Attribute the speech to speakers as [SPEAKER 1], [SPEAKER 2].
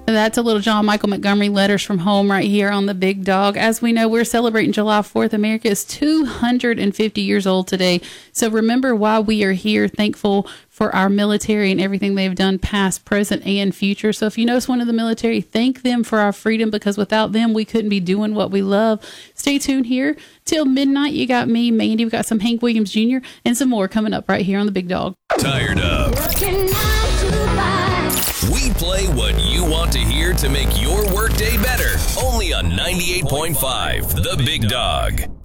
[SPEAKER 1] That's a little John Michael Montgomery letters from home right here on the Big Dog. As we know, we're celebrating July 4th. America is 250 years old today. So remember why we are here, thankful for our military and everything they've done past, present, and future. So if you know someone in the military, thank them for our freedom, because without them, we couldn't be doing what we love. Stay tuned here till midnight. You got me, Mandy. We got some Hank Williams Jr. and some more coming up right here on the Big Dog.
[SPEAKER 2] Tired of? We play what you want to hear to make your workday better. Only on 98.5, The Big Dog.